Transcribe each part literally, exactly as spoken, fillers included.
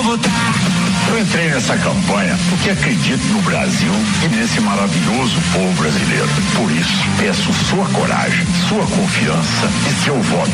votar. Eu entrei nessa campanha porque acredito no Brasil e nesse maravilhoso povo brasileiro. Por isso, peço sua coragem, sua confiança e seu voto.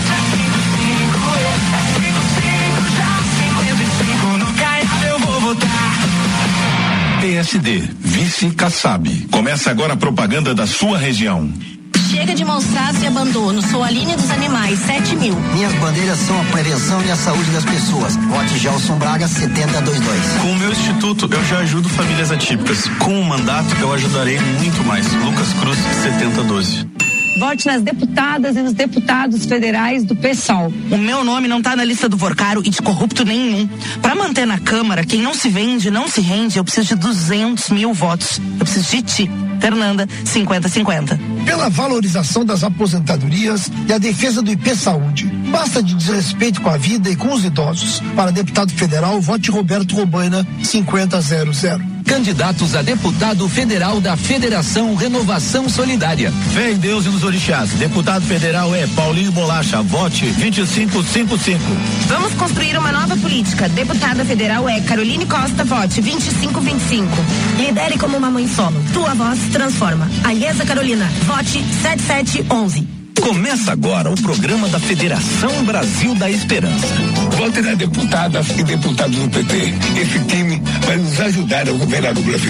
No Caiado eu vou votar. P S D, Vice Kassab. Começa agora a propaganda da sua região. Chega de maus tratos e abandono. Sou a linha dos animais, sete mil. Minhas bandeiras são a prevenção e a saúde das pessoas. Vote Gelson Braga, setenta vinte e dois. Com o meu instituto, eu já ajudo famílias atípicas. Com o mandato, eu ajudarei muito mais. Lucas Cruz, setenta doze. Vote nas deputadas e nos deputados federais do PSOL. O meu nome não tá na lista do Vorcaro e de corrupto nenhum. Para manter na Câmara, quem não se vende, não se rende. Eu preciso de duzentos mil votos. Eu preciso de ti, Fernanda, cinquenta cinquenta. Pela valorização das aposentadorias e a defesa do I P Saúde. Basta de desrespeito com a vida e com os idosos. Para deputado federal, vote Roberto Robaina, cinquenta zero zero. Candidatos a deputado federal da Federação Renovação Solidária. Fé em Deus e nos orixás. Deputado federal é Paulinho Bolacha. Vote vinte e cinco cinquenta e cinco. Vamos construir uma nova política. Deputada federal é Caroline Costa. Vote vinte e cinco vinte e cinco. Lidere como uma mãe solo. Tua voz transforma. Aiesa Carolina. Vote sete sete onze. Começa agora o programa da Federação Brasil da Esperança. Vote na deputada e deputados do P T. Esse time vai nos ajudar a governar o Brasil.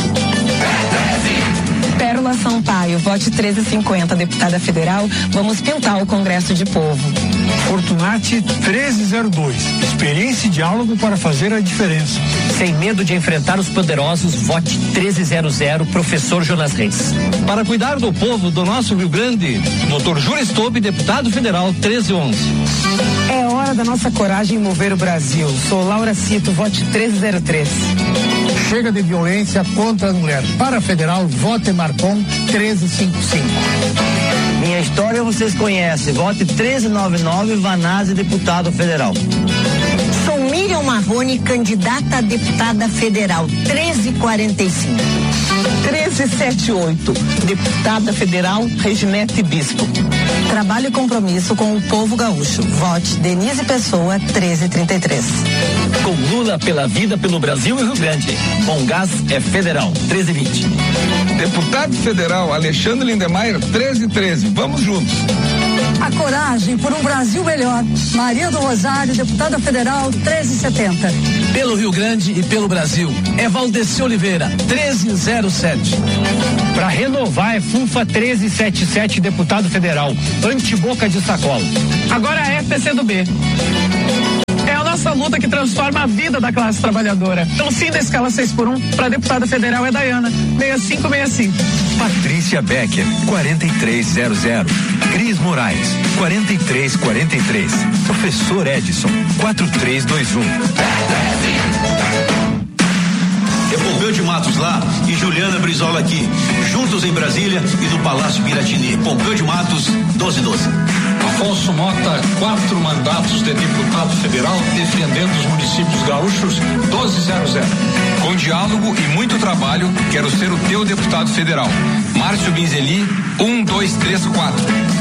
Pérola Sampaio, vote treze cinquenta, deputada federal. Vamos pintar o Congresso de Povo. Fortunati treze zero dois. Experiência e diálogo para fazer a diferença. Sem medo de enfrentar os poderosos, vote treze zero zero, professor Jonas Reis. Para cuidar do povo do nosso Rio Grande, doutor Júlio Stobe, deputado federal, treze onze. É hora da nossa coragem mover o Brasil. Sou Laura Cito, vote treze zero três. Chega de violência contra a mulher. Para federal, vote Marcon treze cinquenta e cinco. Minha história vocês conhecem. Vote treze noventa e nove, Vanazzi, deputado federal. Sou Miriam Marrone, candidata a deputada federal, treze quarenta e cinco. treze setenta e oito, deputada federal, Reginete Bispo. Trabalho e compromisso com o povo gaúcho. Vote Denise Pessoa, treze trinta e três. Com Lula pela vida, pelo Brasil e Rio Grande. Bom Gás é federal, treze vinte. Deputado federal Alexandre Lindemeyer, treze treze. Vamos juntos. A coragem por um Brasil melhor. Maria do Rosário, deputada federal, treze setenta. Pelo Rio Grande e pelo Brasil, é Valdeci Oliveira, treze zero sete. Para renovar é Funfa treze setenta e sete, deputado federal, anti-boca de sacola. Agora é P C do B. É a nossa luta que transforma a vida da classe trabalhadora. Então, sim, da escala seis por um, para deputada federal é Daiana, seis cinco seis cinco. Patrícia Becker, quarenta e três zero zero. Cris Moraes, quarenta e três quarenta e três. Professor Edson, quatro três dois um. É Pompeu de Matos lá e Juliana Brizola aqui, juntos em Brasília e no Palácio Piratini. Pompeu de Matos, doze doze. Afonso Mota, quatro mandatos de deputado federal defendendo os municípios gaúchos, doze zero zero. Com diálogo e muito trabalho, quero ser o teu deputado federal. Márcio Binzeli, um dois três quatro.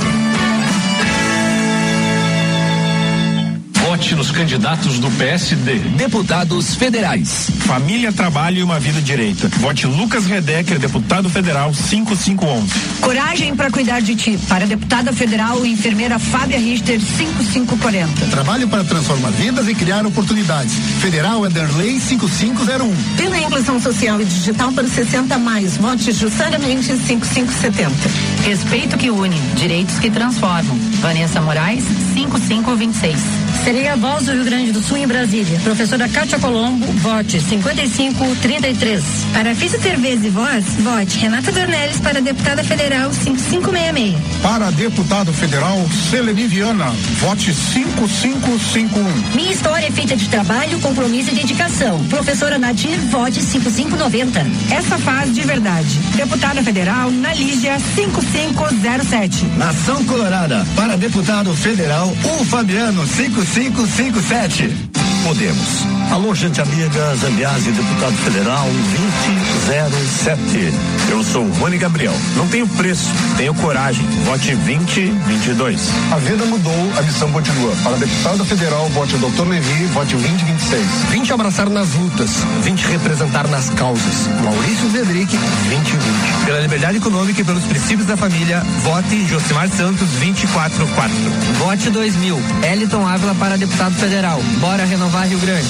Vote nos candidatos do P S D. Deputados federais. Família, trabalho e uma vida direita. Vote Lucas Redecker, deputado federal, cinco cinco onze. Coragem para cuidar de ti. Para deputada federal e enfermeira Fábia Richter, cinco cinco quarenta. Trabalho para transformar vidas e criar oportunidades. Federal Ederley, cinco cinco zero um. Pela inclusão social e digital para os sessenta mais. Vote Jussara Mendes, cinco cinco setenta. Respeito que une, direitos que transformam. Vanessa Moraes, cinco cinco vinte e seis. Serei a voz do Rio Grande do Sul em Brasília. Professora Cátia Colombo, vote cinquenta e cinco trinta e três. Para Físio Cerveza e Voz, vote Renata Dornelles para deputada federal cinco cinco seis seis. Para deputado federal, Seleni Viana, vote cinco cinco cinco um. Minha história é feita de trabalho, compromisso e dedicação. Professora Nadir, vote cinco cinco noventa. Essa faz de verdade. Deputada federal, Nalígia, cinco cinco zero sete. Nação Colorada, para deputado federal, o Fabiano, cinco cinco cinco sete. Podemos. Alô, gente amiga, Zambiase, deputado federal vinte zero sete. Eu sou Rony Gabriel. Não tenho preço, tenho coragem. Vote vinte vinte e dois. A vida mudou, a missão continua. Para deputado federal, vote doutor Levi, vote vinte vinte e seis. vinte abraçar nas lutas, vinte representar nas causas. Maurício Zedric, vinte vinte. Pela liberdade econômica e pelos princípios da família, vote Josimar Santos vinte e quatro quatro. Vote dois mil. Eliton Ávila para deputado federal. Bora renovar Rio Grande.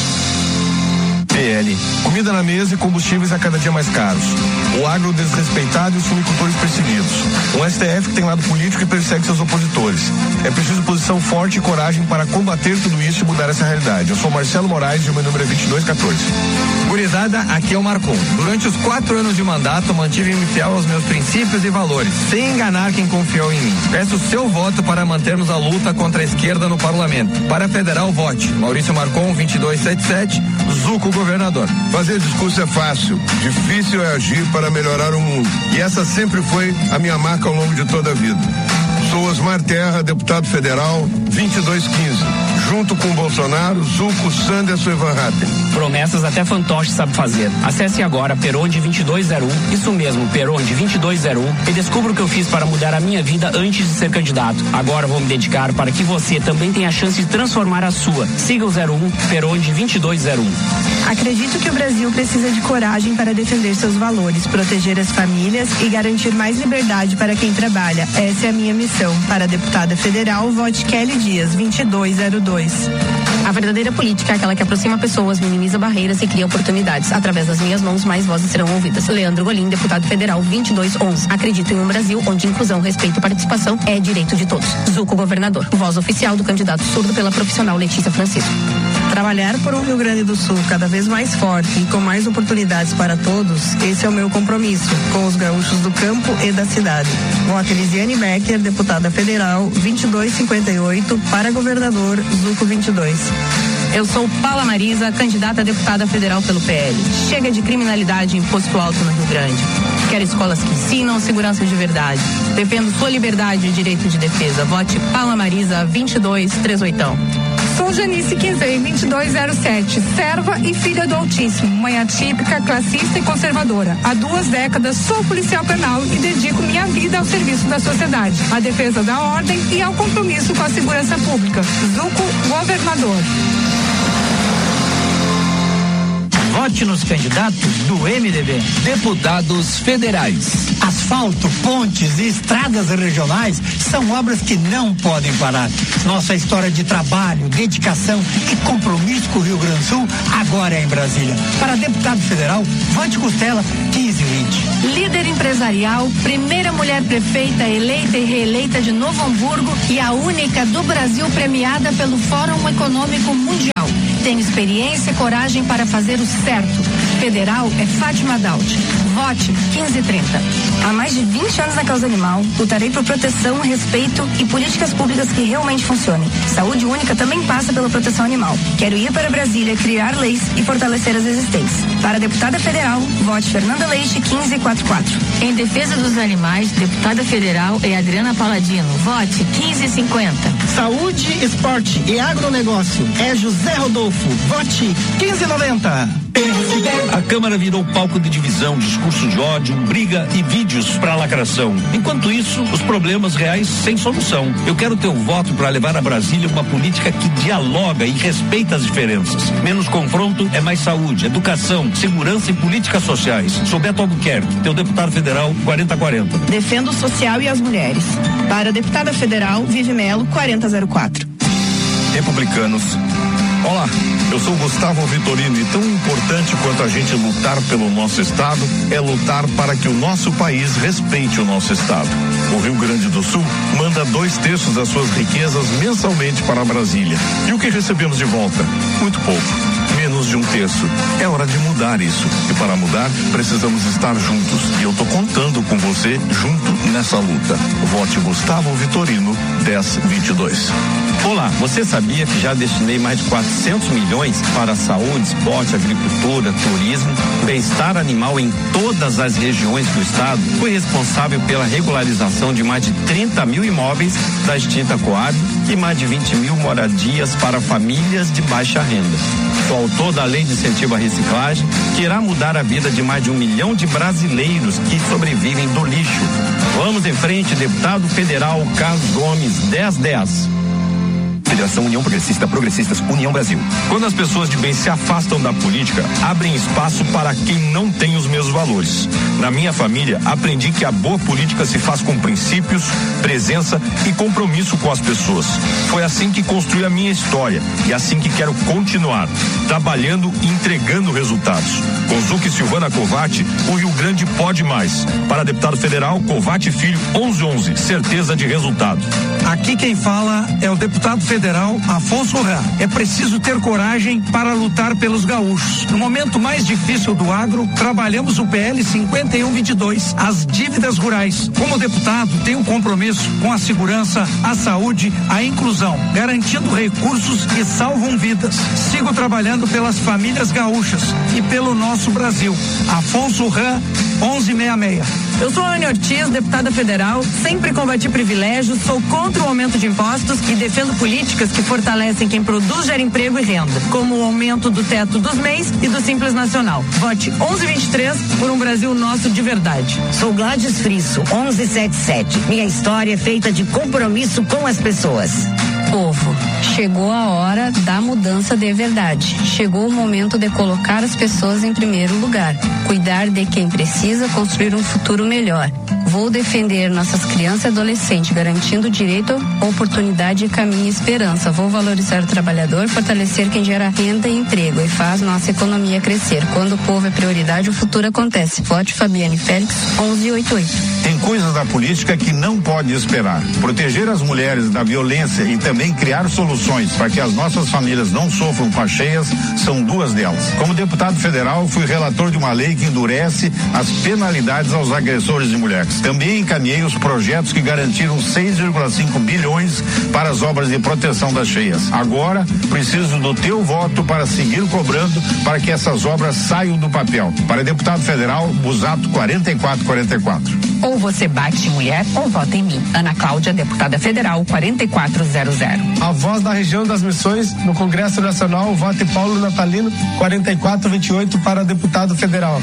P L. Comida na mesa e combustíveis a cada dia mais caros. O agro desrespeitado e os sumicultores perseguidos. Um S T F que tem lado político e persegue seus opositores. É preciso posição forte e coragem para combater tudo isso e mudar essa realidade. Eu sou Marcelo Moraes e o meu número é vinte e dois quatorze. Gurizada, aqui é o Marcon. Durante os quatro anos de mandato, mantive-me fiel aos meus princípios e valores, sem enganar quem confiou em mim. Peço o seu voto para mantermos a luta contra a esquerda no parlamento. Para federal, vote Maurício Marcon, vinte e dois setenta e sete, Zuco, governador. Fazer discurso é fácil, difícil é agir para melhorar o mundo. E essa sempre foi a minha marca ao longo de toda a vida. Sou Osmar Terra, deputado federal, vinte e dois quinze. Junto com Bolsonaro, Zuco, Sanderson e Van Hatten. Promessas até fantoche sabe fazer. Acesse agora Peronde vinte e dois zero um, isso mesmo, Peronde vinte e dois zero um, e descubra o que eu fiz para mudar a minha vida antes de ser candidato. Agora vou me dedicar para que você também tenha a chance de transformar a sua. Siga o zero um, Peronde vinte e dois zero um. Acredito que o Brasil precisa de coragem para defender seus valores, proteger as famílias e garantir mais liberdade para quem trabalha. Essa é a minha missão. Para a deputada federal, vote Kelly Dias, vinte e dois zero dois. A verdadeira política é aquela que aproxima pessoas, minimiza barreiras e cria oportunidades. Através das minhas mãos, mais vozes serão ouvidas. Leandro Golim, deputado federal, vinte e dois onze. Acredito em um Brasil onde inclusão, respeito e participação é direito de todos. Zuco, governador. Voz oficial do candidato surdo pela profissional Letícia Francisco. Trabalhar por um Rio Grande do Sul cada vez mais forte e com mais oportunidades para todos, esse é o meu compromisso com os gaúchos do campo e da cidade. Voto Elisiane Becker, deputada federal, vinte e dois cinquenta e oito, para governador, Zuco vinte e dois. Eu sou Paula Marisa, candidata a deputada federal pelo P L. Chega de criminalidade e imposto alto no Rio Grande. Quero escolas que ensinam segurança de verdade. Defendo sua liberdade e direito de defesa. Vote Paula Marisa, vinte e dois trinta e oito. Sou Janice Quinzei, vinte e dois zero sete, serva e filha do Altíssimo, mãe atípica, classista e conservadora. Há duas décadas sou policial penal e dedico minha vida ao serviço da sociedade, à defesa da ordem e ao compromisso com a segurança pública. Zuco, governador. Vote nos candidatos do M D B. Deputados federais. Asfalto, pontes e estradas regionais são obras que não podem parar. Nossa história de trabalho, dedicação e compromisso com o Rio Grande do Sul agora é em Brasília. Para deputado federal, vote Costela quinze vinte. Líder empresarial, primeira mulher prefeita eleita e reeleita de Novo Hamburgo e a única do Brasil premiada pelo Fórum Econômico Mundial. Tem experiência e coragem para fazer o certo. Federal é Fátima Daut. Vote quinze trinta. Há mais de vinte anos na causa animal, lutarei por proteção, respeito e políticas públicas que realmente funcionem. Saúde única também passa pela proteção animal. Quero ir para Brasília, criar leis e fortalecer as existentes. Para deputada federal, vote Fernanda Leite quinze quarenta e quatro. Em defesa dos animais, deputada federal é Adriana Paladino. Vote quinze cinquenta. Saúde, esporte e agronegócio é José Rodolfo. Vote quinze noventa. A Câmara virou palco de divisão, discurso de ódio, briga e vídeos para lacração. Enquanto isso, os problemas reais sem solução. Eu quero teu voto para levar a Brasília uma política que dialoga e respeita as diferenças. Menos confronto é mais saúde, educação, segurança e políticas sociais. Sou Beto Albuquerque, teu deputado federal quarenta quarenta. Defendo o social e as mulheres. Para a deputada federal, Vive Melo quarenta zero quatro. Republicanos. Olá, eu sou Gustavo Vitorino e tão importante quanto a gente lutar pelo nosso estado é lutar para que o nosso país respeite o nosso estado. O Rio Grande do Sul manda dois terços das suas riquezas mensalmente para Brasília. E o que recebemos de volta? Muito pouco. Menos de um terço. É hora de mudar isso. E para mudar, precisamos estar juntos. E eu tô contando com você junto nessa luta. Vote Gustavo Vitorino, dez vinte e dois. Olá, você sabia que já destinei mais de quatrocentos milhões para saúde, esporte, agricultura, turismo, bem-estar animal em todas as regiões do estado? Fui responsável pela regularização de mais de trinta mil imóveis da extinta Coab e mais de vinte mil moradias para famílias de baixa renda. Sou autor da Lei de Incentivo à Reciclagem, que irá mudar a vida de mais de um milhão de brasileiros que sobrevivem do lixo. Vamos em frente, deputado federal Carlos Gomes, dez dez. Federação União Progressista, Progressistas, União Brasil. Quando as pessoas de bem se afastam da política, abrem espaço para quem não tem os mesmos valores. Na minha família, aprendi que a boa política se faz com princípios, presença e compromisso com as pessoas. Foi assim que construí a minha história e assim que quero continuar, trabalhando e entregando resultados. Com Zuc e Silvana Covatti, o Rio Grande pode mais. Para deputado federal, Covatti Filho, onze onze, certeza de resultado. Aqui quem fala é o deputado federal Afonso Rá. É preciso ter coragem para lutar pelos gaúchos. No momento mais difícil do agro, trabalhamos o P L cinquenta e um vinte e dois, as dívidas rurais. Como deputado, tenho um compromisso com a segurança, a saúde, a inclusão, garantindo recursos que salvam vidas. Sigo trabalhando pelas famílias gaúchas e pelo nosso Brasil. Afonso Rá, onze sessenta e seis. Eu sou a Ana Ortiz, deputada federal, sempre combati privilégios, sou contra o aumento de impostos e defendo políticas que fortalecem quem produz, gera emprego e renda, como o aumento do teto dos M E Is e do Simples Nacional. Vote onze vinte e três por um Brasil nosso de verdade. Sou Gladys Frisso, onze setenta e sete. Minha história é feita de compromisso com as pessoas. Povo, chegou a hora da mudança de verdade. Chegou o momento de colocar as pessoas em primeiro lugar. Cuidar de quem precisa construir um futuro melhor. Vou defender nossas crianças e adolescentes, garantindo direito, oportunidade, caminho e esperança. Vou valorizar o trabalhador, fortalecer quem gera renda e emprego e faz nossa economia crescer. Quando o povo é prioridade, o futuro acontece. Vote Fabiane Félix, onze oitenta e oito. Tem coisas da política que não pode esperar. Proteger as mulheres da violência e também criar soluções para que as nossas famílias não sofram com as cheias são duas delas. Como deputado federal, fui relator de uma lei que endurece as penalidades aos agressores de mulheres. Também encaminhei os projetos que garantiram seis vírgula cinco bilhões para as obras de proteção das cheias. Agora, preciso do teu voto para seguir cobrando para que essas obras saiam do papel. Para deputado federal, Busato quarenta e quatro quarenta e quatro. Ou você bate em mulher ou vota em mim. Ana Cláudia, deputada federal, quarenta e quatro zero zero. A voz da região das Missões no Congresso Nacional, vote Paulo Natalino, quarenta e quatro vinte e oito para deputado federal.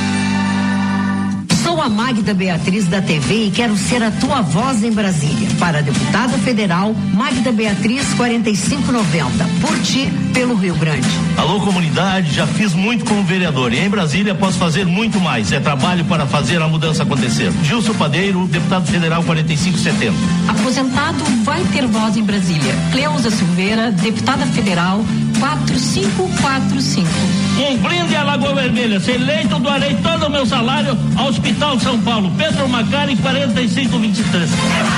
Sou a Magda Beatriz da T V e quero ser a tua voz em Brasília. Para deputada federal, Magda Beatriz, quarenta e cinco noventa. Por ti, pelo Rio Grande. Alô, comunidade, já fiz muito como vereador e em Brasília posso fazer muito mais. É trabalho para fazer a mudança acontecer. Gilson Padeiro, deputado federal, quarenta e cinco setenta. Aposentado vai ter voz em Brasília. Cleusa Silveira, deputada federal, quatro cinco quatro cinco. Um brinde à Lagoa Vermelha. Se eleito, doarei todo o meu salário ao Hospital São Paulo. Pedro Macari, quarenta e cinco vinte e três.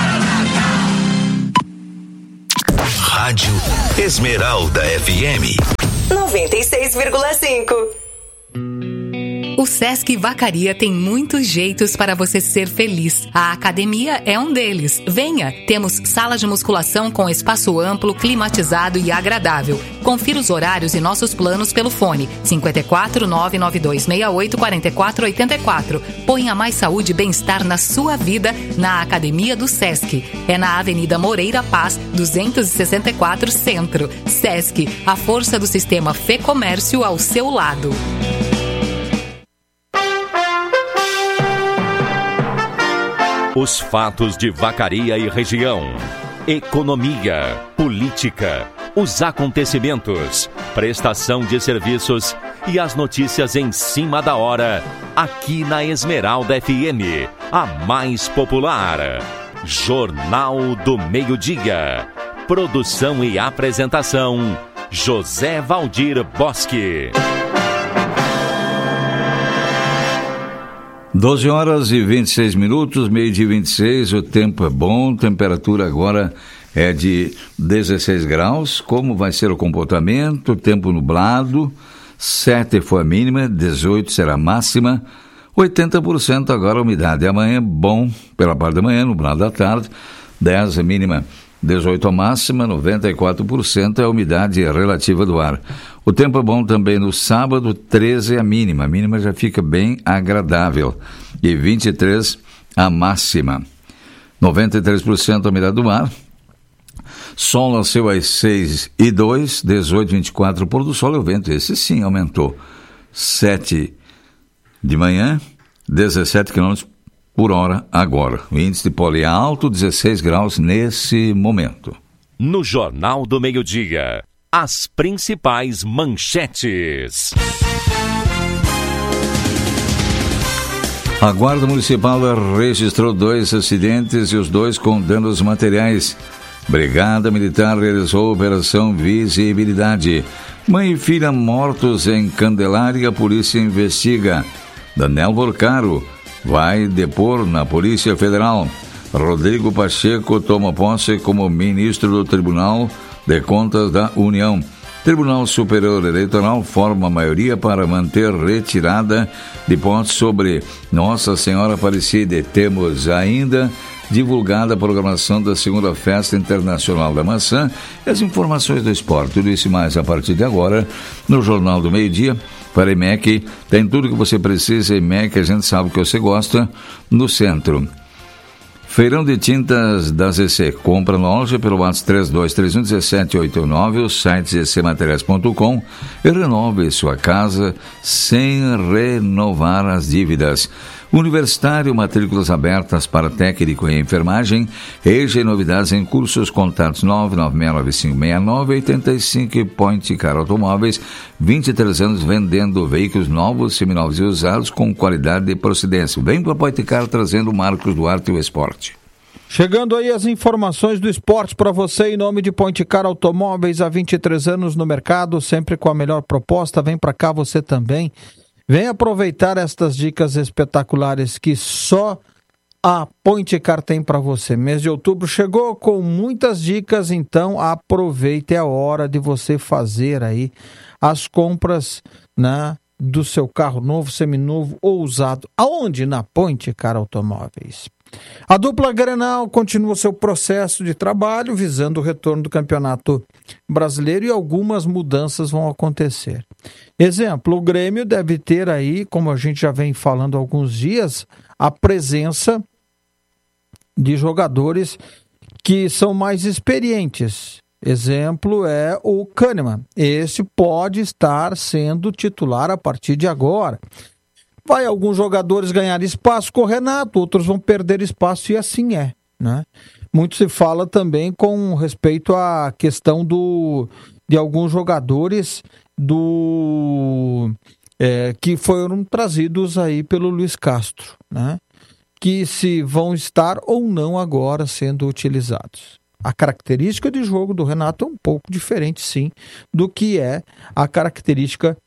Rádio Esmeralda F M noventa e seis vírgula cinco. O Sesc Vacaria tem muitos jeitos para você ser feliz. A academia é um deles. Venha! Temos sala de musculação com espaço amplo, climatizado e agradável. Confira os horários e nossos planos pelo fone cinco quatro nove nove dois seis oito quatro quatro oito quatro. Ponha mais saúde e bem-estar na sua vida na Academia do Sesc. É na Avenida Moreira Paz, duzentos e sessenta e quatro, Centro. Sesc, a força do sistema Fê Comércio ao seu lado. Os fatos de Vacaria e região. Economia, política, os acontecimentos, prestação de serviços e as notícias em cima da hora, aqui na Esmeralda F M, a mais popular. Jornal do Meio-Dia. Produção e apresentação, José Valdir Bosque. doze horas e vinte e seis minutos, meio-dia e vinte e seis, o tempo é bom, temperatura agora é de dezesseis graus. Como vai ser o comportamento? Tempo nublado, sete foi a mínima, dezoito será a máxima, oitenta por cento agora a umidade. Amanhã, bom pela parte da manhã, nublado à tarde, dez a mínima, dezoito a máxima, noventa e quatro por cento é a umidade relativa do ar. O tempo é bom também no sábado, treze a mínima. A mínima já fica bem agradável. E vinte e três a máxima. noventa e três por cento a umidade do ar. Sol nasceu às seis e dois, dezoito e vinte e quatro, pôr do sol e o vento, esse sim aumentou. sete de manhã, dezessete quilômetros por hora agora. O índice de poli é alto, dezesseis graus nesse momento. No Jornal do Meio-Dia, as principais manchetes. A Guarda Municipal registrou dois acidentes e os dois com danos materiais. Brigada Militar realizou Operação Visibilidade. Mãe e filha mortos em Candelária, a polícia investiga. Daniel Borcaro vai depor na Polícia Federal. Rodrigo Pacheco toma posse como ministro do Tribunal de Contas da União. Tribunal Superior Eleitoral forma a maioria para manter retirada de pontos sobre Nossa Senhora Aparecida. E temos ainda divulgada a programação da segunda Festa Internacional da Maçã e as informações do esporte. Tudo isso e mais a partir de agora no Jornal do Meio-Dia. Para a I M E C, tem tudo que você precisa. I M E C, a gente sabe que você gosta, no centro. Feirão de Tintas da Z C. Compra na loja pelo WhatsApp três dois três um um sete oito nove, o site z c materiais ponto com, e renove sua casa sem renovar as dívidas. Universitário, matrículas abertas para técnico em enfermagem. E G novidades em cursos, contatos nove nove seis nove cinco seis nove oito cinco. Point Car Automóveis, vinte e três anos vendendo veículos novos, seminovos e usados com qualidade e procedência. Vem para Point Car trazendo Marcos Duarte e o esporte. Chegando aí as informações do esporte para você em nome de Point Car Automóveis, há vinte e três anos no mercado, sempre com a melhor proposta. Vem para cá você também. Vem aproveitar estas dicas espetaculares que só a Point Car tem para você. Mês de outubro chegou com muitas dicas, então aproveite, é a hora de você fazer aí as compras, né, do seu carro novo, seminovo ou usado. Aonde? Na Point Car Automóveis. A dupla Grenal continua seu processo de trabalho visando o retorno do Campeonato Brasileiro e algumas mudanças vão acontecer. Exemplo, o Grêmio deve ter aí, como a gente já vem falando há alguns dias, a presença de jogadores que são mais experientes. Exemplo é o Kahneman. Esse pode estar sendo titular a partir de agora. Vai alguns jogadores ganhar espaço com o Renato, outros vão perder espaço e assim é, né? Muito se fala também com respeito à questão do, de alguns jogadores do, é, que foram trazidos aí pelo Luiz Castro, né? Que se vão estar ou não agora sendo utilizados. A característica de jogo do Renato é um pouco diferente, sim, do que é a característica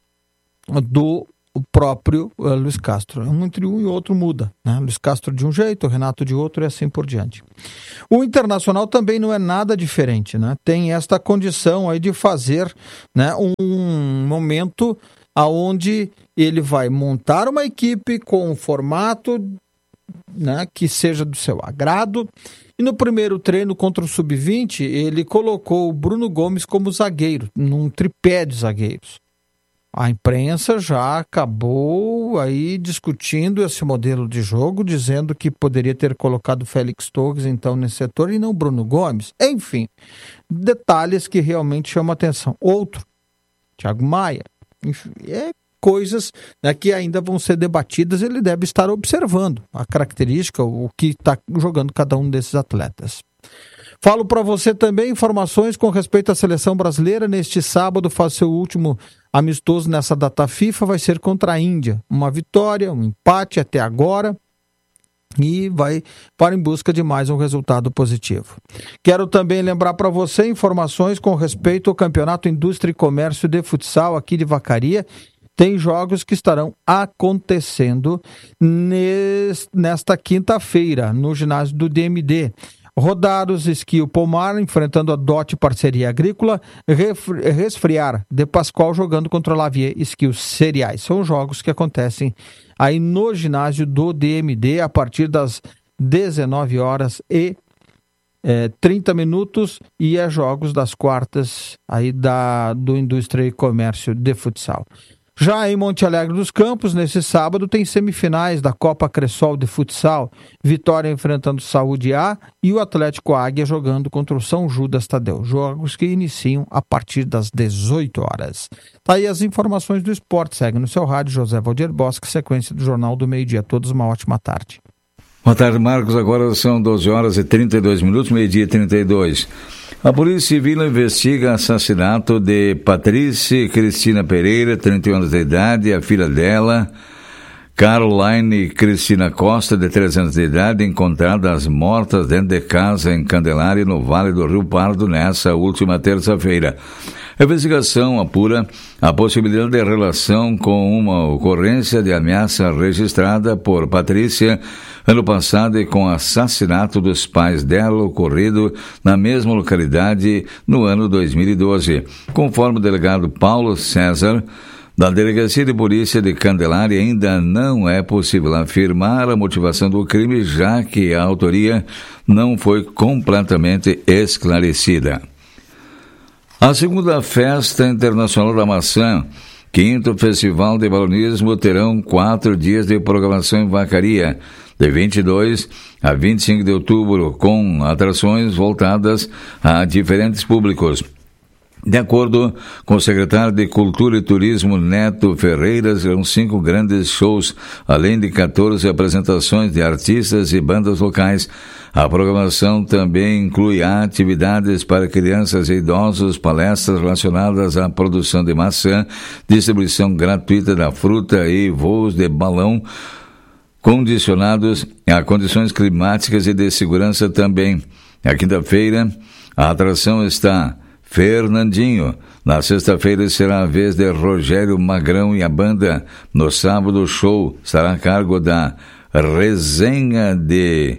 do o próprio uh, Luiz Castro. Um entre um e outro muda, né? Luiz Castro de um jeito, o Renato de outro e assim por diante. O Internacional também não é nada diferente, né? Tem esta condição aí de fazer, né, um momento aonde ele vai montar uma equipe com um formato, né, que seja do seu agrado. E no primeiro treino contra o sub vinte, ele colocou o Bruno Gomes como zagueiro, num tripé de zagueiros. A imprensa já acabou aí discutindo esse modelo de jogo, dizendo que poderia ter colocado Félix Torres, então, nesse setor, e não Bruno Gomes. Enfim, detalhes que realmente chamam a atenção. Outro, Thiago Maia. Enfim, é coisas, né, que ainda vão ser debatidas, ele deve estar observando a característica, o que está jogando cada um desses atletas. Falo para você também informações com respeito à seleção brasileira. Neste sábado faz seu último amistoso nessa data FIFA, vai ser contra a Índia. Uma vitória, um empate até agora e vai para em busca de mais um resultado positivo. Quero também lembrar para você informações com respeito ao Campeonato Indústria e Comércio de Futsal aqui de Vacaria. Tem jogos que estarão acontecendo nesta quinta-feira no ginásio do D M D. Rodados, Esquio Pomar, enfrentando a D O T Parceria Agrícola, Resfriar de Pascoal jogando contra a Lavier Esquios Cereais. São jogos que acontecem aí no ginásio do D M D a partir das dezenove horas e é, trinta minutos e é jogos das quartas aí da, do Indústria e Comércio de Futsal. Já em Monte Alegre dos Campos, nesse sábado, tem semifinais da Copa Cressol de Futsal. Vitória enfrentando Saúde A e o Atlético Águia jogando contra o São Judas Tadeu. Jogos que iniciam a partir das dezoito horas. Tá aí as informações do esporte. Segue no seu rádio, José Valdir Bosque, sequência do Jornal do Meio-Dia. A todos uma ótima tarde. Boa tarde, Marcos. Agora são doze horas e trinta e dois minutos, meio-dia e trinta e dois. A Polícia Civil investiga assassinato de Patrícia Cristina Pereira, trinta e um anos de idade, a filha dela, Caroline Cristina Costa, de treze anos de idade, encontradas mortas dentro de casa em Candelária, no Vale do Rio Pardo, nessa última terça-feira. A investigação apura a possibilidade de relação com uma ocorrência de ameaça registrada por Patrícia ano passado e com o assassinato dos pais dela ocorrido na mesma localidade no ano dois mil e doze. Conforme o delegado Paulo César, da Delegacia de Polícia de Candelária, ainda não é possível afirmar a motivação do crime, já que a autoria não foi completamente esclarecida. A segunda Festa Internacional da Maçã, quinto Festival de Balonismo, terão quatro dias de programação em Vacaria, de vinte e dois a vinte e cinco de outubro, com atrações voltadas a diferentes públicos. De acordo com o secretário de Cultura e Turismo, Neto Ferreira, serão cinco grandes shows, além de quatorze apresentações de artistas e bandas locais. A programação também inclui atividades para crianças e idosos, palestras relacionadas à produção de maçã, distribuição gratuita da fruta e voos de balão condicionados a condições climáticas e de segurança também. Na quinta-feira, a atração está Fernandinho. Na sexta-feira será a vez de Rogério Magrão e a banda. No sábado, o show estará a cargo da Resenha de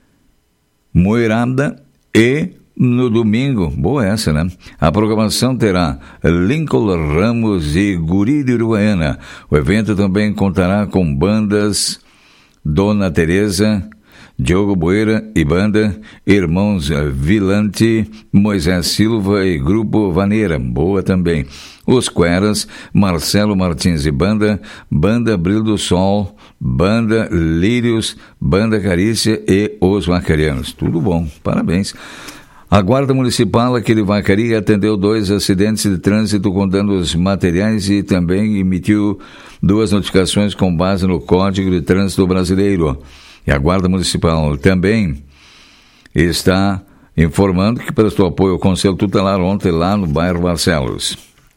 Moirada e no domingo, boa essa, né? A programação terá Lincoln Ramos e Guri de Uruguaiana. O evento também contará com bandas Dona Teresa, Diogo Boeira e banda, Irmãos Vilante, Moisés Silva e Grupo Vaneira, boa também. Os Queras, Marcelo Martins e banda, Banda Brilho do Sol, Banda Lírios, Banda Carícia e Os Vacarianos. Tudo bom, parabéns. A Guarda Municipal aqui de Vacaria atendeu dois acidentes de trânsito com danos materiais e também emitiu duas notificações com base no Código de Trânsito Brasileiro. E a Guarda Municipal também está informando que prestou apoio ao Conselho Tutelar ontem lá no bairro Barcelos.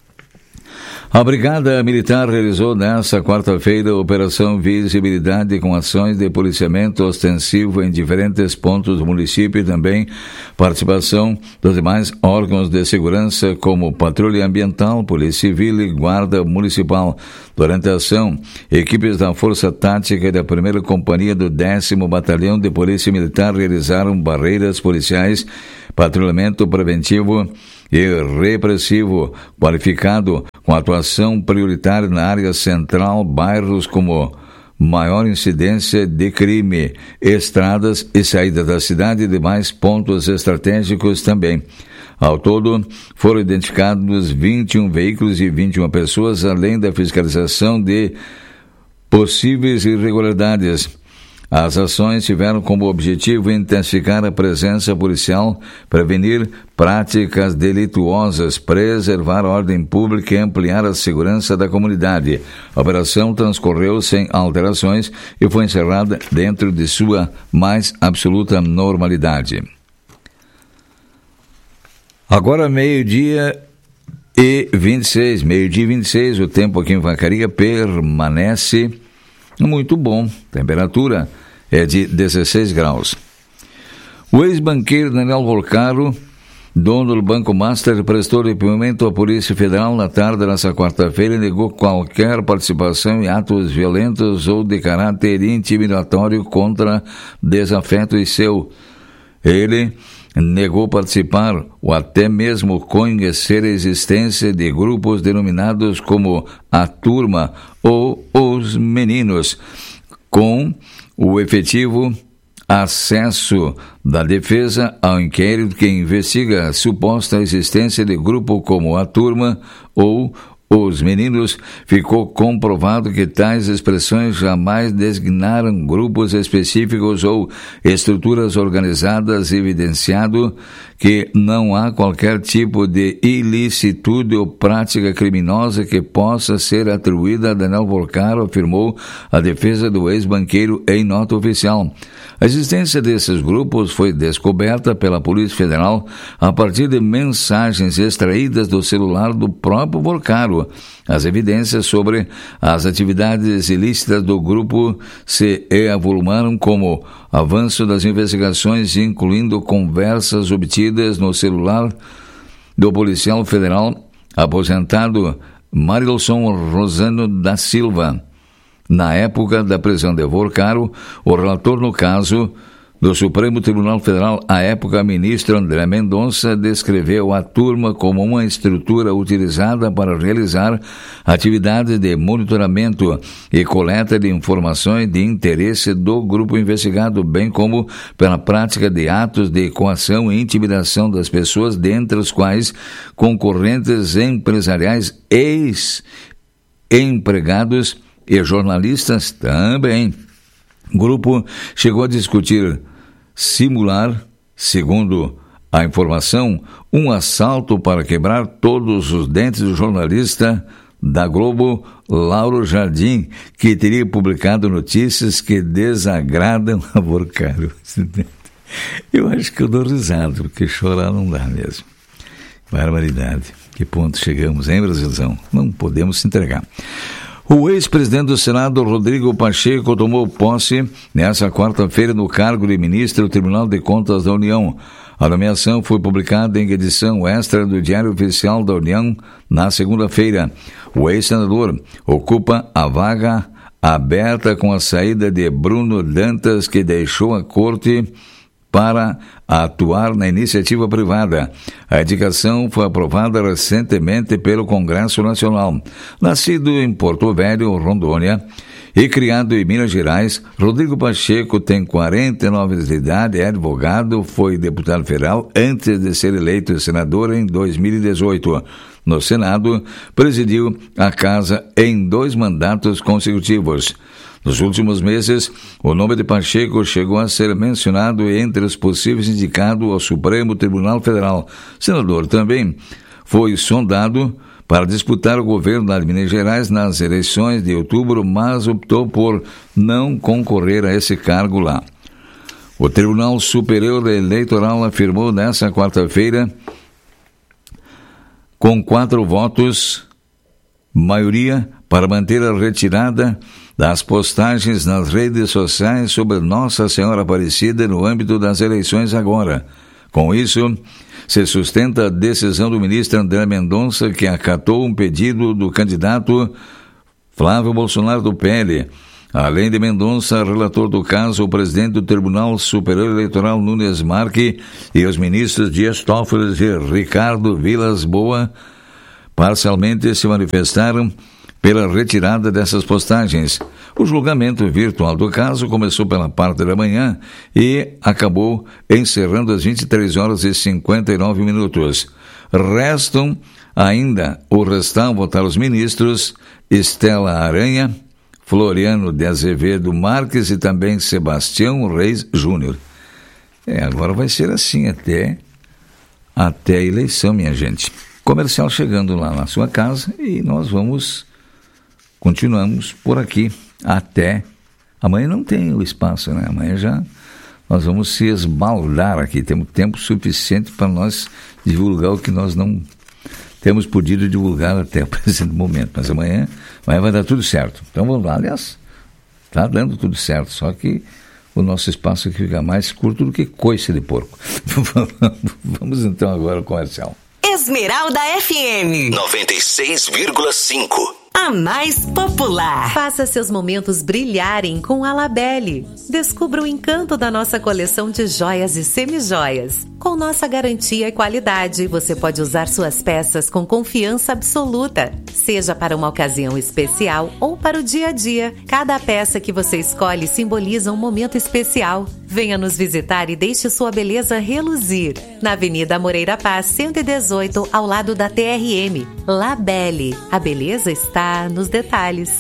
A Brigada Militar realizou nesta quarta-feira a Operação Visibilidade com ações de policiamento ostensivo em diferentes pontos do município e também participação dos demais órgãos de segurança como Patrulha Ambiental, Polícia Civil e Guarda Municipal. Durante a ação, equipes da Força Tática e da primeira Companhia do décimo Batalhão de Polícia Militar realizaram barreiras policiais, patrulhamento preventivo e repressivo qualificado com atuação prioritária na área central, bairros como maior incidência de crime, estradas e saída da cidade e demais pontos estratégicos também. Ao todo, foram identificados vinte e um veículos e vinte e uma pessoas, além da fiscalização de possíveis irregularidades. As ações tiveram como objetivo intensificar a presença policial, prevenir práticas delituosas, preservar a ordem pública e ampliar a segurança da comunidade. A operação transcorreu sem alterações e foi encerrada dentro de sua mais absoluta normalidade. Agora meio-dia e vinte e seis, meio-dia e vinte e seis, o tempo aqui em Vacaria permanece muito bom, temperatura é de dezesseis graus. O ex-banqueiro Daniel Volcaro, dono do Banco Master, prestou depoimento à Polícia Federal na tarde desta quarta-feira e negou qualquer participação em atos violentos ou de caráter intimidatório contra desafeto e seu. Ele negou participar ou até mesmo conhecer a existência de grupos denominados como a Turma ou os Meninos, com o efetivo acesso da defesa ao inquérito que investiga a suposta existência de grupo como a Turma ou os meninos, ficou comprovado que tais expressões jamais designaram grupos específicos ou estruturas organizadas, evidenciado que não há qualquer tipo de ilicitude ou prática criminosa que possa ser atribuída a Daniel Porcaro, afirmou a defesa do ex-banqueiro em nota oficial. A existência desses grupos foi descoberta pela Polícia Federal a partir de mensagens extraídas do celular do próprio Porcaro. As evidências sobre as atividades ilícitas do grupo se avolumaram como avanço das investigações, incluindo conversas obtidas no celular do policial federal aposentado Marilson Rosano da Silva. Na época da prisão de Porcaro, o relator no caso do Supremo Tribunal Federal, à época, ministro André Mendonça, descreveu a turma como uma estrutura utilizada para realizar atividades de monitoramento e coleta de informações de interesse do grupo investigado, bem como pela prática de atos de coação e intimidação das pessoas, dentre os quais concorrentes empresariais, ex-empregados e jornalistas também. O grupo chegou a discutir simular, segundo a informação, um assalto para quebrar todos os dentes do jornalista da Globo, Lauro Jardim, que teria publicado notícias que desagradam a Porcaro. Eu acho que eu dou risada, porque chorar não dá mesmo. Barbaridade. Que ponto chegamos, hein, Brasilzão? Não podemos se entregar. O ex-presidente do Senado, Rodrigo Pacheco, tomou posse nesta quarta-feira no cargo de ministro do Tribunal de Contas da União. A nomeação foi publicada em edição extra do Diário Oficial da União na segunda-feira. O ex-senador ocupa a vaga aberta com a saída de Bruno Dantas, que deixou a corte para atuar na iniciativa privada. A indicação foi aprovada recentemente pelo Congresso Nacional. Nascido em Porto Velho, Rondônia, e criado em Minas Gerais, Rodrigo Pacheco tem quarenta e nove anos de idade, é advogado, foi deputado federal antes de ser eleito senador em dois mil e dezoito. No Senado, presidiu a casa em dois mandatos consecutivos. Nos últimos meses, o nome de Pacheco chegou a ser mencionado entre os possíveis indicados ao Supremo Tribunal Federal. O senador também foi sondado para disputar o governo de Minas Gerais nas eleições de outubro, mas optou por não concorrer a esse cargo lá. O Tribunal Superior Eleitoral afirmou nesta quarta-feira, com quatro votos, maioria, para manter a retirada das postagens nas redes sociais sobre Nossa Senhora Aparecida no âmbito das eleições agora. Com isso, se sustenta a decisão do ministro André Mendonça, que acatou um pedido do candidato Flávio Bolsonaro do P L. Além de Mendonça, relator do caso, o presidente do Tribunal Superior Eleitoral, Nunes Marques, e os ministros Dias Toffoli e Ricardo Vilas Boa parcialmente se manifestaram pela retirada dessas postagens. O julgamento virtual do caso começou pela parte da manhã e acabou encerrando às vinte e três horas e cinquenta e nove minutos. Restam ainda o restar votar os ministros Estela Aranha, Floriano de Azevedo Marques e também Sebastião Reis Júnior. É, agora vai ser assim até, até a eleição, minha gente. Comercial chegando lá na sua casa e nós vamos... Continuamos por aqui até... Amanhã não tem o espaço, né? Amanhã já nós vamos se esbaldar aqui. Temos tempo suficiente para nós divulgar o que nós não temos podido divulgar até o presente momento. Mas amanhã, amanhã vai dar tudo certo. Então vamos lá. Aliás, está dando tudo certo. Só que o nosso espaço aqui fica mais curto do que coice de porco. Vamos então agora ao comercial. Esmeralda F M noventa e seis vírgula cinco. A mais popular. Faça seus momentos brilharem com a Labelle. Descubra o encanto da nossa coleção de joias e semijoias. Com nossa garantia e qualidade, você pode usar suas peças com confiança absoluta. Seja para uma ocasião especial ou para o dia a dia, cada peça que você escolhe simboliza um momento especial. Venha nos visitar e deixe sua beleza reluzir. Na Avenida Moreira Paz, cento e dezoito, ao lado da T R M. Labelle. A beleza está nos detalhes.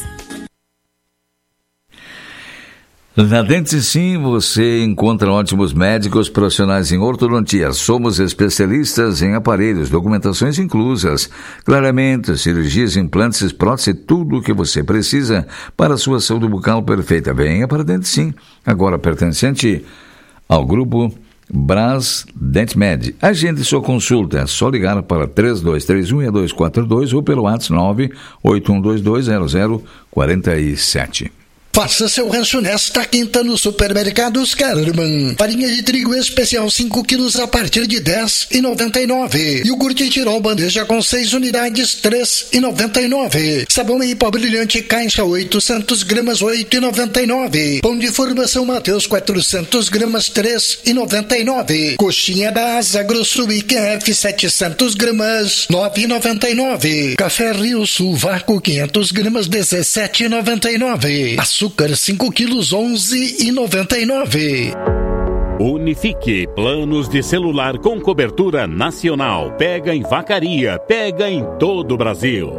Na Dente Sim, você encontra ótimos médicos profissionais em ortodontia. Somos especialistas em aparelhos, documentações inclusas, clareamentos, cirurgias, implantes, prótese, tudo o que você precisa para a sua saúde bucal perfeita. Venha para Dente Sim, agora pertencente ao grupo Braz DentMed. Agende sua consulta, é só ligar para três dois três um, seis dois quatro dois ou pelo WhatsApp nove oito um dois dois zero zero quatro sete. Faça seu rancho nesta quinta no Supermercados Kerman. Farinha de trigo especial cinco quilos a partir de dez reais e noventa e nove centavos. Iogurte Tirol bandeja com seis unidades, três reais e noventa e nove centavos. Sabão em pó brilhante caixa oitocentos gramas, oito reais e noventa e nove centavos. Pão de formação Mateus quatrocentos gramas, três reais e noventa e nove centavos. Coxinha da Asa Grosso I Q F setecentos gramas, nove reais e noventa e nove centavos. Café Rio Sul Vácuo quinhentos gramas, dezessete reais e noventa e nove centavos. Açúcar cinco quilos, onze reais e noventa e nove centavos. Unifique, planos de celular com cobertura nacional. Pega em Vacaria, pega em todo o Brasil.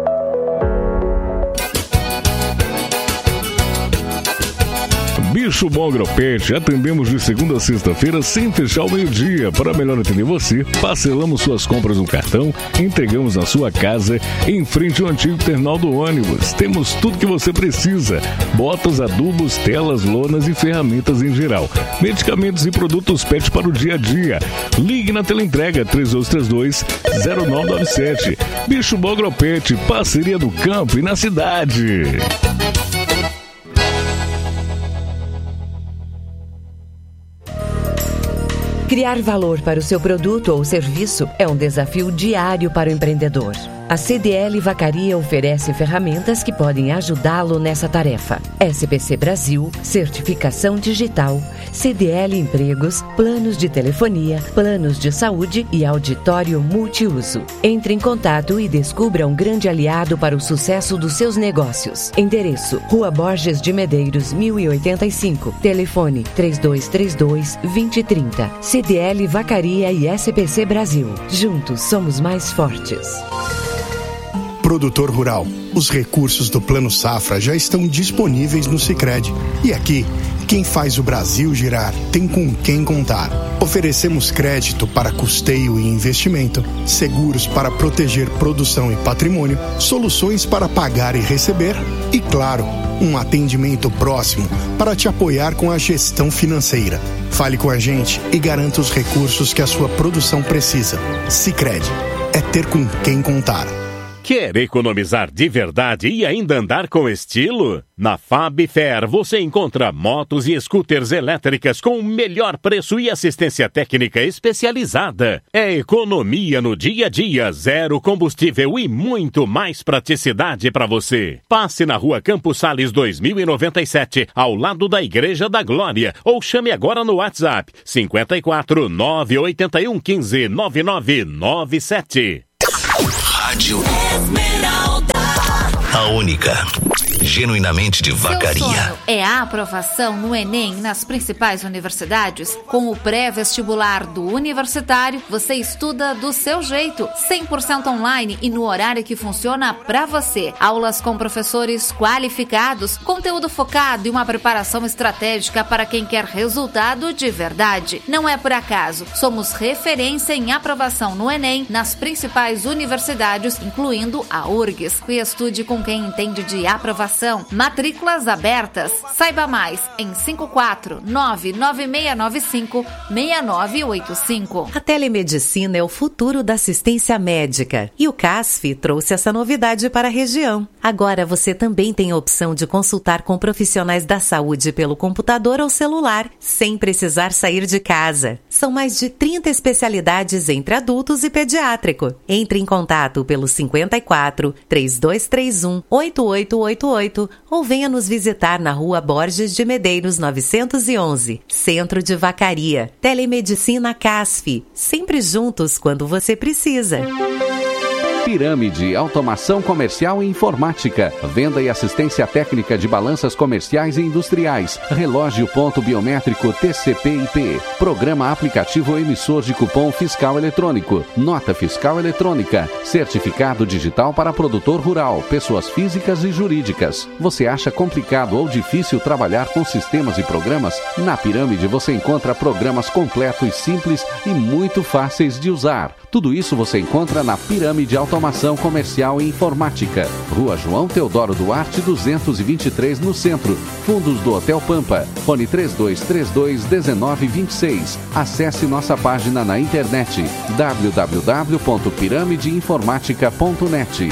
Bicho Bom Agropet, atendemos de segunda a sexta-feira sem fechar ao meio-dia. Para melhor atender você, parcelamos suas compras no cartão, entregamos na sua casa, em frente ao antigo terminal do ônibus. Temos tudo que você precisa: botas, adubos, telas, lonas e ferramentas em geral. Medicamentos e produtos pet para o dia a dia. Ligue na teleentrega três dois três dois, zero nove nove sete. Bicho Bom Agropet, parceria do campo e na cidade. Criar valor para o seu produto ou serviço é um desafio diário para o empreendedor. A C D L Vacaria oferece ferramentas que podem ajudá-lo nessa tarefa. S B C Brasil, certificação digital, C D L Empregos, planos de telefonia, planos de saúde e auditório multiuso. Entre em contato e descubra um grande aliado para o sucesso dos seus negócios. Endereço: Rua Borges de Medeiros, mil e oitenta e cinco. Telefone três dois três dois, dois zero três zero. C D L Vacaria e S B C Brasil. Juntos somos mais fortes. Produtor rural, os recursos do Plano Safra já estão disponíveis no Sicredi. E aqui, quem faz o Brasil girar tem com quem contar. Oferecemos crédito para custeio e investimento, seguros para proteger produção e patrimônio, soluções para pagar e receber e, claro, um atendimento próximo para te apoiar com a gestão financeira. Fale com a gente e garanta os recursos que a sua produção precisa. Sicredi, é ter com quem contar. Quer economizar de verdade e ainda andar com estilo? Na Fabfer você encontra motos e scooters elétricas com o melhor preço e assistência técnica especializada. É economia no dia a dia, zero combustível e muito mais praticidade para você. Passe na Rua Campos Sales dois mil e noventa e sete, ao lado da Igreja da Glória, ou chame agora no WhatsApp cinco quatro, nove oito um, um cinco, nove nove nove sete. Rádio Esmeralda, a única, genuinamente de Vacaria. Seu sonho é a aprovação no Enem nas principais universidades? Com o pré-vestibular do Universitário, você estuda do seu jeito, cem por cento online e no horário que funciona pra você. Aulas com professores qualificados, conteúdo focado e uma preparação estratégica para quem quer resultado de verdade. Não é por acaso, somos referência em aprovação no Enem nas principais universidades, incluindo a U R G S. E estude com quem entende de aprovação. Matrículas abertas. Saiba mais em cinco quatro nove nove seis nove cinco seis nove oito cinco. A telemedicina é o futuro da assistência médica e o CASF trouxe essa novidade para a região. Agora você também tem a opção de consultar com profissionais da saúde pelo computador ou celular, sem precisar sair de casa. São mais de trinta especialidades entre adultos e pediátrico. Entre em contato pelo cinco quatro, três dois três um, oito oito oito oito ou venha nos visitar na Rua Borges de Medeiros novecentos e onze, Centro de Vacaria. Telemedicina C A S F, sempre juntos quando você precisa. Pirâmide, automação comercial e informática, venda e assistência técnica de balanças comerciais e industriais, relógio ponto biométrico T C P I P, programa aplicativo emissor de cupom fiscal eletrônico, nota fiscal eletrônica, certificado digital para produtor rural, pessoas físicas e jurídicas. Você acha complicado ou difícil trabalhar com sistemas e programas? Na Pirâmide você encontra programas completos, simples e muito fáceis de usar. Tudo isso você encontra na Pirâmide Automação Comercial e Informática. Rua João Teodoro Duarte, duzentos e vinte e três, no centro. Fundos do Hotel Pampa. Fone três dois três dois, um nove dois seis. Acesse nossa página na internet w w w ponto pirâmide informática ponto net.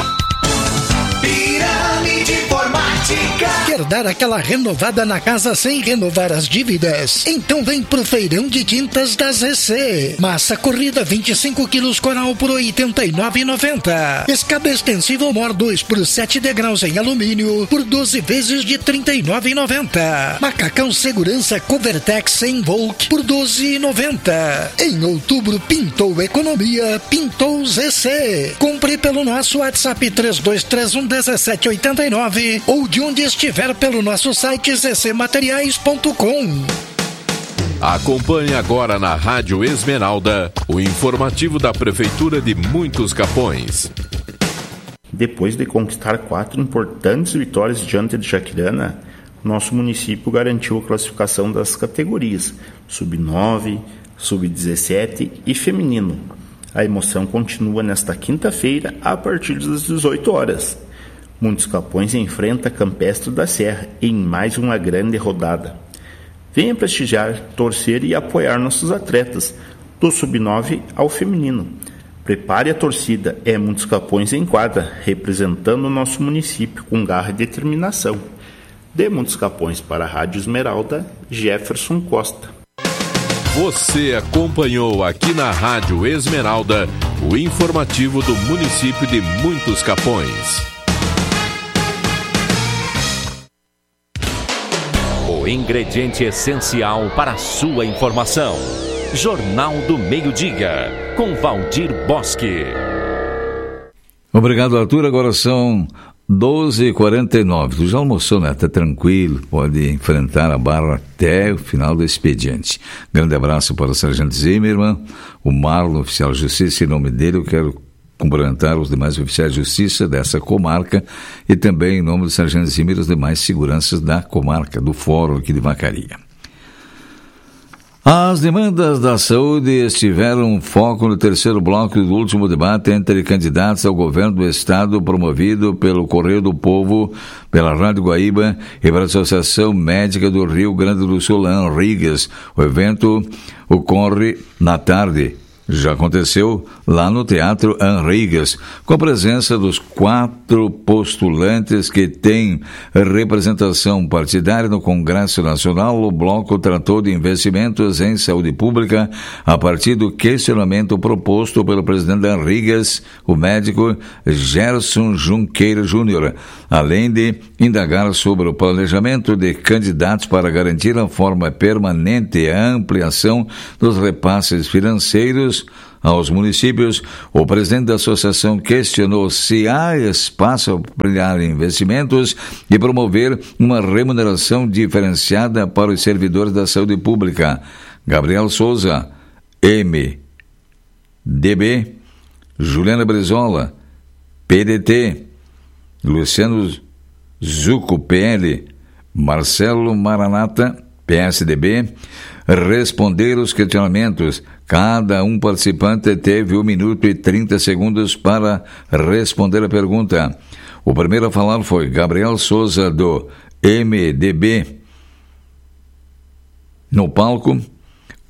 Pirâmide Informática. Quer dar aquela renovada na casa sem renovar as dívidas? Então vem pro Feirão de Tintas das R C. Massa corrida vinte e cinco quilos Coral por oitenta e nove reais e noventa centavos. Escada extensível Mor dois por sete degraus em alumínio por doze vezes de trinta e nove reais e noventa centavos. Macacão segurança Covertex em Volk por doze reais e noventa centavos. Em outubro pintou economia, pintou Z C. Compre pelo nosso WhatsApp três dois três um, um sete oito nove ou de onde estiver pelo nosso site z c materiais ponto com. Acompanhe agora na Rádio Esmeralda o informativo da Prefeitura de Muitos Capões. Depois de conquistar quatro importantes vitórias diante de Jaquirana, nosso município garantiu a classificação das categorias sub nove, sub dezessete e feminino. A emoção continua nesta quinta-feira a partir das dezoito horas. Muitos Capões enfrenta Campestre da Serra em mais uma grande rodada. Venha prestigiar, torcer e apoiar nossos atletas, do sub nove ao feminino. Prepare a torcida, é Muitos Capões em quadra, representando o nosso município com garra e determinação. De Muitos Capões para a Rádio Esmeralda, Jefferson Costa. Você acompanhou aqui na Rádio Esmeralda o informativo do município de Muitos Capões. O ingrediente essencial para a sua informação. Jornal do Meio-Dia, com Valdir Bosque. Obrigado, Arthur. Agora são doze e quarenta e nove. Tu já almoçou, né? Tá tranquilo, pode enfrentar a barra até o final do expediente. Grande abraço para o Sargento Zimmermann, o Marlon, oficial de justiça. Em nome dele, eu quero cumprimentar os demais oficiais de justiça dessa comarca e também em nome do Sargento Zimmermann e os demais seguranças da comarca, do fórum aqui de Vacaria. As demandas da saúde estiveram foco no terceiro bloco do último debate entre candidatos ao governo do estado, promovido pelo Correio do Povo, pela Rádio Guaíba e pela Associação Médica do Rio Grande do Sul, ANRIGAS. O evento ocorre na tarde. Já aconteceu lá no Teatro ANRIGAS, com a presença dos quatro postulantes que têm representação partidária no Congresso Nacional. O bloco tratou de investimentos em saúde pública a partir do questionamento proposto pelo presidente da ANRIGAS, o médico Gerson Junqueira Júnior, além de indagar sobre o planejamento de candidatos para garantir a forma permanente e a ampliação dos repasses financeiros aos municípios. O presidente da associação questionou se há espaço para ampliar investimentos e promover uma remuneração diferenciada para os servidores da saúde pública. Gabriel Souza, M D B, Juliana Brizola, P D T, Luciano Zucco, P L, Marcelo Maranata, P S D B, responderam os questionamentos. Cada um participante teve um minuto e trinta segundos para responder a pergunta. O primeiro a falar foi Gabriel Souza, do M D B. No palco,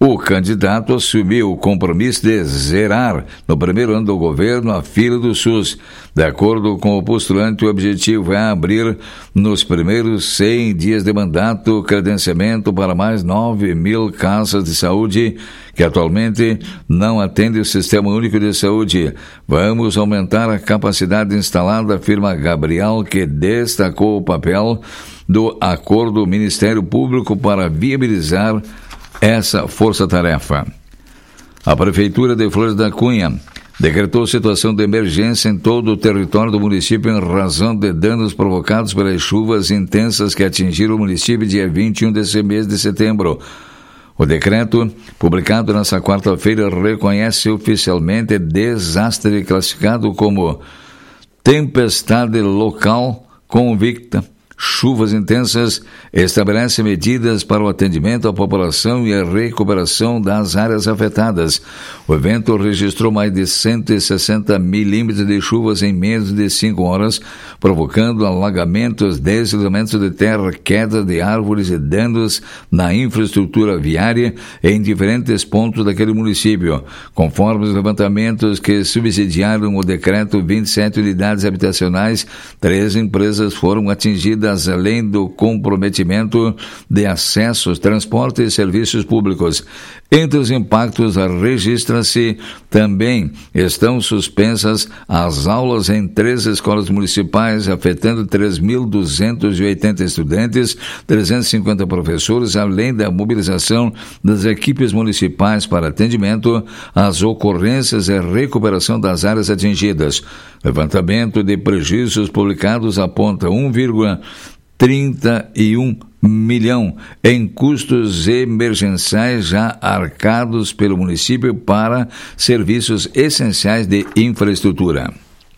O candidato assumiu o compromisso de zerar, no primeiro ano do governo, a fila do SUS. De acordo com o postulante, o objetivo é abrir, nos primeiros cem dias de mandato, credenciamento para mais nove mil casas de saúde que atualmente não atendem o Sistema Único de Saúde. Vamos aumentar a capacidade instalada, afirma Gabriel, que destacou o papel do acordo do Ministério Público para viabilizar essa força-tarefa. A Prefeitura de Flores da Cunha decretou situação de emergência em todo o território do município em razão de danos provocados pelas chuvas intensas que atingiram o município dia vinte e um desse mês de setembro. O decreto, publicado nesta quarta-feira, reconhece oficialmente desastre classificado como tempestade local convicta. Chuvas intensas, estabelece medidas para o atendimento à população e a recuperação das áreas afetadas. O evento registrou mais de cento e sessenta milímetros de chuvas em menos de cinco horas, provocando alagamentos, deslizamentos de terra, queda de árvores e danos na infraestrutura viária em diferentes pontos daquele município. Conforme os levantamentos que subsidiaram o decreto, vinte e sete unidades habitacionais, três empresas foram atingidas, além do comprometimento de acessos, transporte e serviços públicos. Entre os impactos, registra-se também estão suspensas as aulas em três escolas municipais, afetando três mil duzentos e oitenta estudantes, trezentos e cinquenta professores, além da mobilização das equipes municipais para atendimento às ocorrências e recuperação das áreas atingidas. Levantamento de prejuízos publicados aponta um vírgula trinta e um milhão em custos emergenciais já arcados pelo município para serviços essenciais de infraestrutura.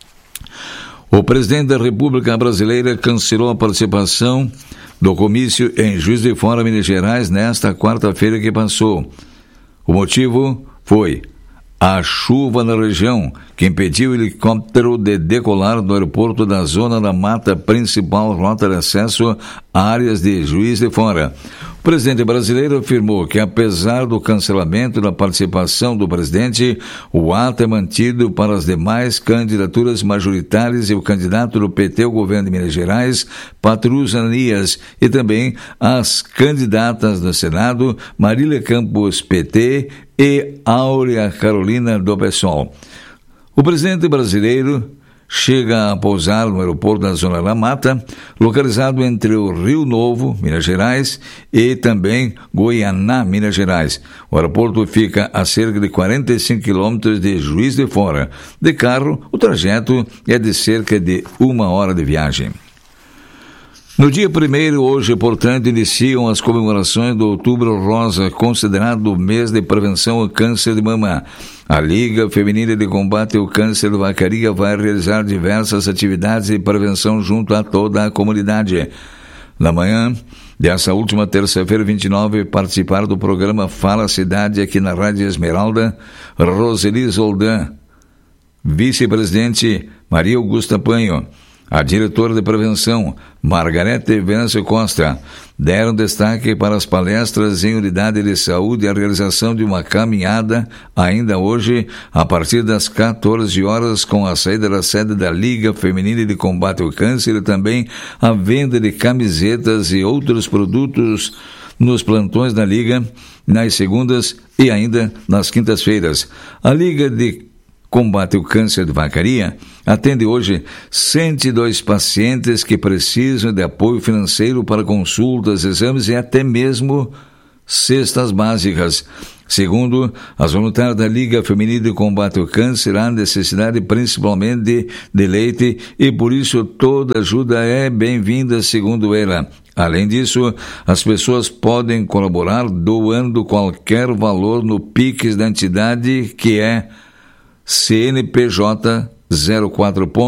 O presidente da República Brasileira cancelou a participação do comício em Juiz de Fora, Minas Gerais, nesta quarta-feira que passou. O motivo foi a chuva na região, que impediu o helicóptero de decolar do aeroporto da Zona da Mata, principal rota de acesso a áreas de Juiz de Fora. O presidente brasileiro afirmou que, apesar do cancelamento da participação do presidente, o ato é mantido para as demais candidaturas majoritárias e o candidato do P T ao governo de Minas Gerais, Patrus Ananias, e também as candidatas do Senado, Marília Campos, P T, e Áurea Carolina, do P SOL. O presidente brasileiro chega a pousar no aeroporto da Zona da Mata, localizado entre o Rio Novo, Minas Gerais, e também Goianá, Minas Gerais. O aeroporto fica a cerca de quarenta e cinco quilômetros de Juiz de Fora. De carro, o trajeto é de cerca de uma hora de viagem. No dia primeiro, hoje, portanto, iniciam as comemorações do Outubro Rosa, considerado o mês de prevenção ao câncer de mama. A Liga Feminina de Combate ao Câncer de Vacaria vai realizar diversas atividades de prevenção junto a toda a comunidade. Na manhã dessa última terça-feira, vinte e nove, participaram do programa Fala Cidade aqui na Rádio Esmeralda, Roseli Zoldan, vice-presidente Maria Augusta Panho, a diretora de prevenção, Margarete Venâncio Costa, deram destaque para as palestras em unidade de saúde e a realização de uma caminhada, ainda hoje, a partir das quatorze horas, com a saída da sede da Liga Feminina de Combate ao Câncer e também a venda de camisetas e outros produtos nos plantões da Liga, nas segundas e ainda nas quintas-feiras. A Liga de Combate ao Câncer de Vacaria atende hoje cento e dois pacientes que precisam de apoio financeiro para consultas, exames e até mesmo cestas básicas. Segundo as voluntárias da Liga Feminina de Combate ao Câncer, há necessidade principalmente de, de leite e por isso toda ajuda é bem-vinda, segundo ela. Além disso, as pessoas podem colaborar doando qualquer valor no Pix da entidade, que é C N P J zero quatro